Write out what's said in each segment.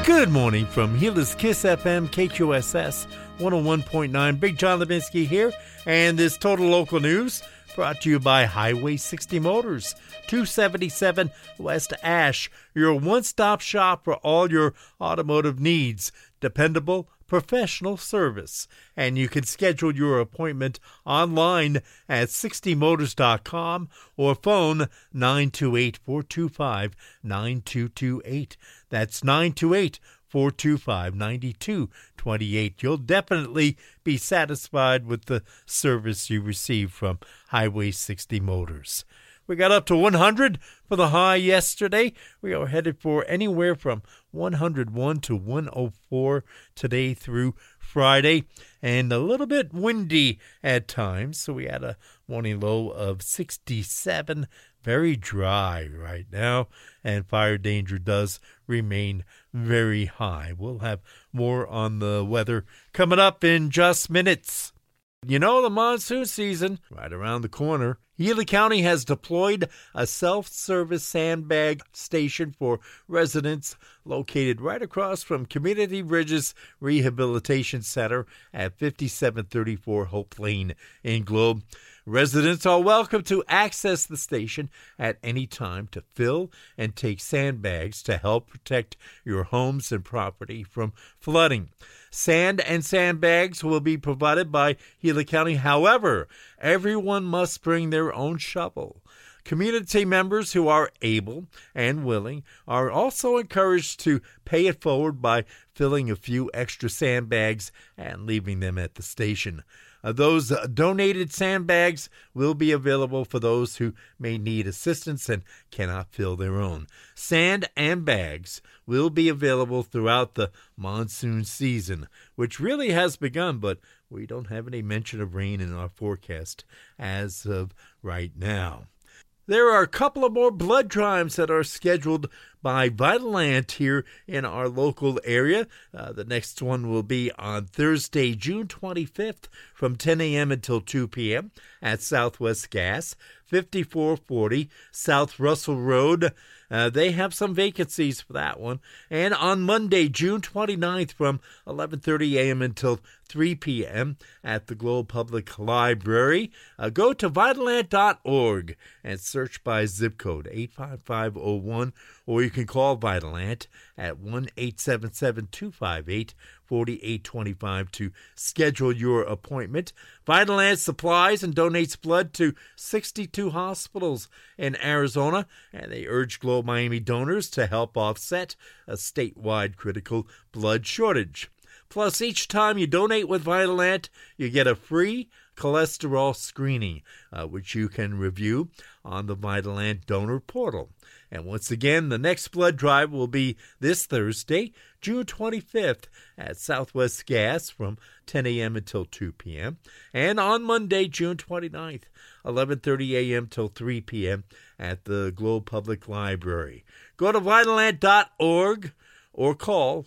Good morning from Gila's Kiss FM, KQSS 101.9. Big John Levinsky here, and this Total Local News brought to you by Highway 60 Motors, 277 West Ash, your one-stop shop for all your automotive needs. Dependable, professional service. And you can schedule your appointment online at 60motors.com or phone 928-425-9228. That's 928-425-9228. You'll definitely be satisfied with the service you receive from Highway 60 Motors. We got up to 100 for the high yesterday. We are headed for anywhere from 101 to 104 today through Friday, and a little bit windy at times. So we had a morning low of 67. Very dry right now, and fire danger does remain very high. We'll have more on the weather coming up in just minutes. You know, the monsoon season right around the corner. Gila County has deployed a self-service sandbag station for residents located right across from Community Bridges Rehabilitation Center at 5734 Hope Lane in Globe. Residents are welcome to access the station at any time to fill and take sandbags to help protect your homes and property from flooding. Sand and sandbags will be provided by Gila County. However, everyone must bring their own shovel. Community members who are able and willing are also encouraged to pay it forward by filling a few extra sandbags and leaving them at the station. Those donated sandbags will be available for those who may need assistance and cannot fill their own. Sand and bags will be available throughout the monsoon season, which really has begun, but we don't have any mention of rain in our forecast as of right now. There are a couple of more blood drives that are scheduled by Vitalant here in our local area. The next one will be on Thursday, June 25th from 10 a.m. until 2 p.m. at Southwest Gas, 5440 South Russell Road. They have some vacancies for that one. And on Monday, June 29th from 11:30 a.m. until 3 p.m. at the Globe Public Library. Go to Vitalant.org and search by zip code 85501, or you can call Vitalant at 1-877-258-4825 to schedule your appointment. Vitalant supplies and donates blood to 62 hospitals in Arizona, and they urge Globe Miami donors to help offset a statewide critical blood shortage. Plus, each time you donate with Vitalant, you get a free cholesterol screening, which you can review on the Vitalant donor portal. And once again, the next blood drive will be this Thursday, June 25th at Southwest Gas from 10 a.m. until 2 p.m. And on Monday, June 29th, 11:30 a.m. till 3 p.m. at the Globe Public Library. Go to Vitalant.org or call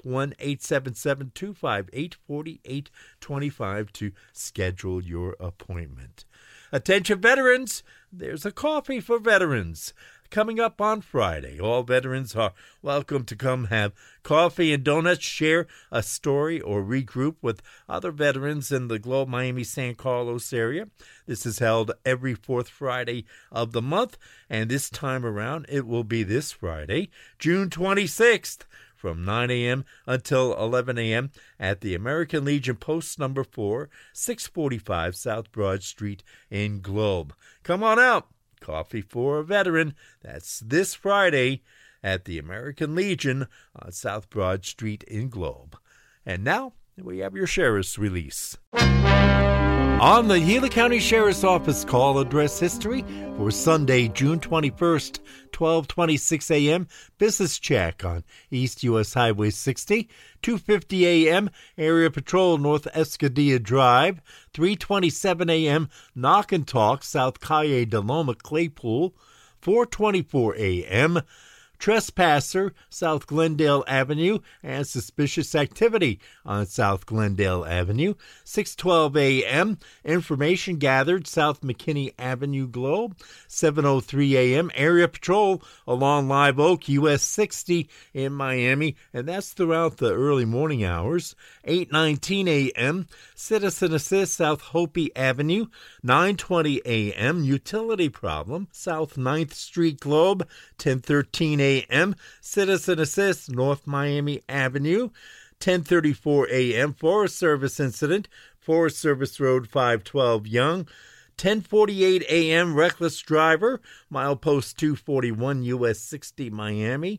1-877-258-4825 to schedule your appointment. Attention veterans, there's a coffee for veterans coming up on Friday. All veterans are welcome to come have coffee and donuts, share a story, or regroup with other veterans in the Globe Miami San Carlos area. This is held every fourth Friday of the month, and this time around it will be this Friday, June 26th. From 9 a.m. until 11 a.m. at the American Legion Post number 4, 645 South Broad Street in Globe. Come on out. Coffee for a Veteran. That's this Friday at the American Legion on South Broad Street in Globe. And now we have your Sheriff's Release. On the Gila County Sheriff's Office call address history for Sunday, June 21st, 12:26 a.m., business check on East U.S. Highway 60, 2:50 a.m., area patrol North Escadilla Drive, 3:27 a.m., knock and talk South Calle de Loma Claypool, 4:24 a.m., trespasser, South Glendale Avenue, and suspicious activity on South Glendale Avenue. 6:12 a.m., information gathered, South McKinney Avenue Globe. 7:03 a.m., area patrol along Live Oak, US 60 in Miami, and that's throughout the early morning hours. 8:19 a.m., citizen assist, South Hopi Avenue. 9:20 a.m., utility problem, South 9th Street Globe. 10:13 a.m., citizen assist, North Miami Avenue. 10:34 a.m., Forest Service incident, Forest Service Road 512 Young. 10:48 a.m., reckless driver, milepost 241 US 60 Miami.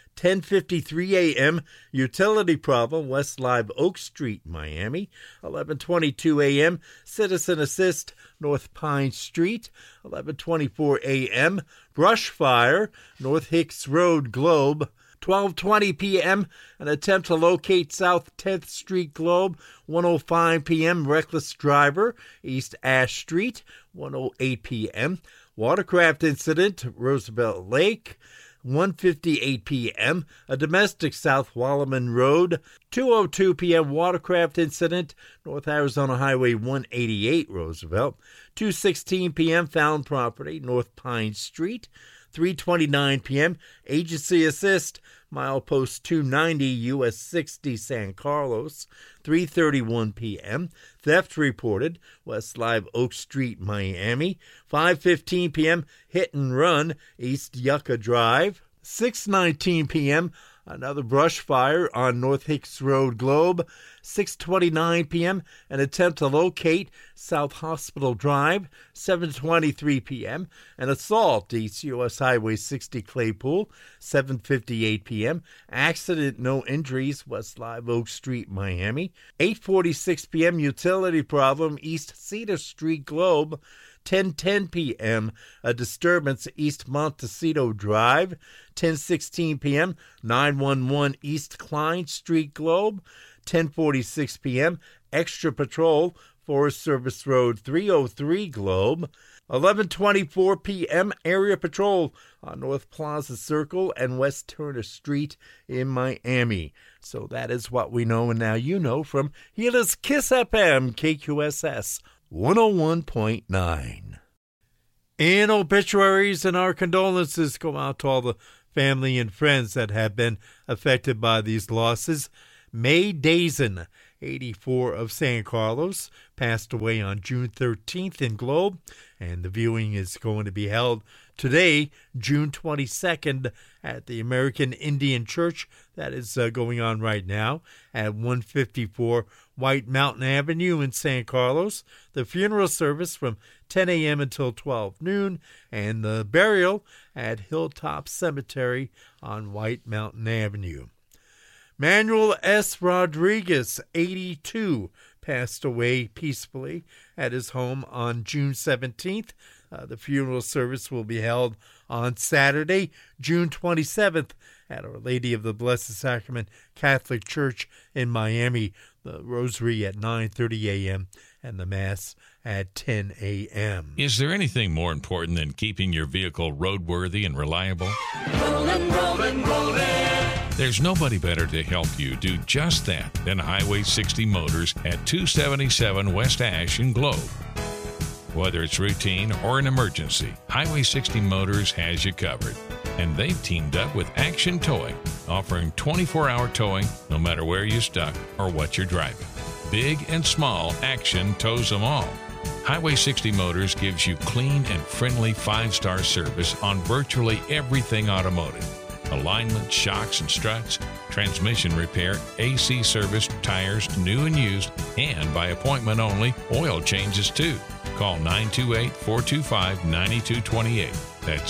10:53 a.m., utility problem, West Live Oak Street, Miami. 11:22 a.m., citizen assist, North Pine Street. 11:24 a.m., brush fire, North Hicks Road, Globe. 12:20 p.m., an attempt to locate South 10th Street Globe. 1:05 p.m., reckless driver, East Ash Street. 1:08 p.m., watercraft incident, Roosevelt Lake. 1:58 p.m., a domestic South Wallaman Road. 2:02 p.m., watercraft incident, North Arizona Highway 188, Roosevelt. 2:16 p.m., found property, North Pine Street. 3:29 p.m., agency assist, milepost 290 US 60 San Carlos. 3:31 p.m., theft reported, West Live Oak Street, Miami. 5:15 p.m., hit and run, East Yucca Drive. 6:19 p.m., another brush fire on North Hicks Road, Globe. 6:29 p.m., an attempt to locate South Hospital Drive. 7:23 p.m., an assault, East U.S. Highway 60 Claypool. 7:58 p.m., accident, no injuries, West Live Oak Street, Miami. 8:46 p.m., utility problem, East Cedar Street, Globe. 10:10 p.m., a disturbance, East Montecito Drive. 10:16 p.m., 911 East Klein Street, Globe. 10:46 p.m., extra patrol, Forest Service Road 303, Globe. 11:24 p.m., area patrol on North Plaza Circle and West Turner Street in Miami. So that is what we know, and now you know from Gila's Kiss FM, KQSS 101.9. In obituaries, and our condolences go out to all the family and friends that have been affected by these losses. May Dazen, 84 of San Carlos, passed away on June 13th in Globe, and the viewing is going to be held today, June 22nd, at the American Indian Church. That is going on right now at 154 White Mountain Avenue in San Carlos. The funeral service from 10 a.m. until 12 noon, and the burial at Hilltop Cemetery on White Mountain Avenue. Manuel S. Rodriguez, 82, passed away peacefully at his home on June 17th. The funeral service will be held on Saturday, June 27th, at Our Lady of the Blessed Sacrament Catholic Church in Miami. The rosary at 9:30 a.m. and the Mass at 10 a.m. Is there anything more important than keeping your vehicle roadworthy and reliable? Rollin', rollin', rollin'. There's nobody better to help you do just that than Highway 60 Motors at 277 West Ash in Globe. Whether it's routine or an emergency, Highway 60 Motors has you covered. And they've teamed up with Action Towing, offering 24-hour towing no matter where you're stuck or what you're driving. Big and small, Action tows them all. Highway 60 Motors gives you clean and friendly 5-star service on virtually everything automotive. Alignment, shocks and struts, transmission repair, AC service, tires, new and used, and by appointment only, oil changes too. Call 928-425-9228. That's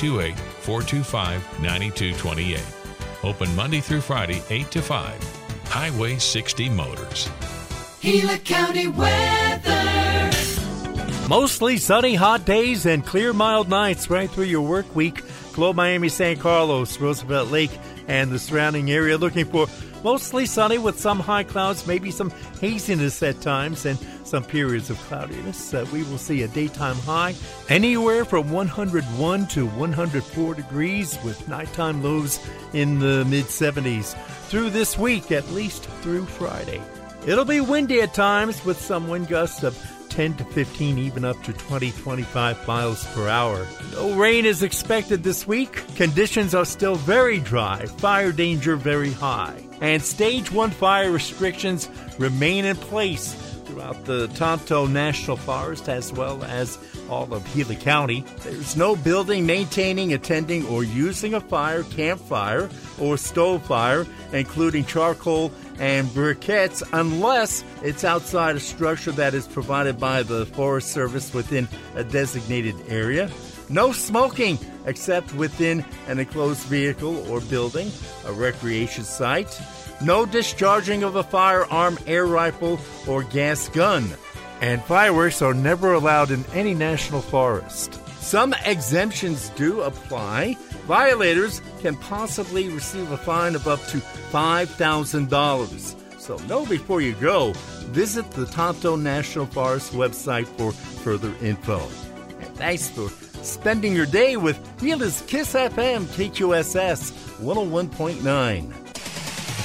928-425-9228. Open Monday through Friday, 8 to 5. Highway 60 Motors. Gila County weather. Mostly sunny, hot days and clear, mild nights right through your work week. Globe, Miami, San Carlos, Roosevelt Lake, and the surrounding area. Looking for Mostly sunny with some high clouds, maybe some haziness at times, and some periods of cloudiness. We will see a daytime high anywhere from 101 to 104 degrees with nighttime lows in the mid-70s through this week, at least through Friday. It'll be windy at times with some wind gusts of 10 to 15, even up to 20, 25 miles per hour. No rain is expected this week. Conditions are still very dry. Fire danger very high. And Stage 1 fire restrictions remain in place throughout the Tonto National Forest as well as all of Gila County. There's no building, maintaining, attending, or using a fire, campfire, or stove fire, including charcoal and briquettes, unless it's outside a structure that is provided by the Forest Service within a designated area. No smoking except within an enclosed vehicle or building, a recreation site. No discharging of a firearm, air rifle, or gas gun. And fireworks are never allowed in any national forest. Some exemptions do apply. Violators can possibly receive a fine of up to $5,000. So know before you go. Visit the Tonto National Forest website for further info. And thanks for spending your day with Gila's Kiss FM KQSS 101.9.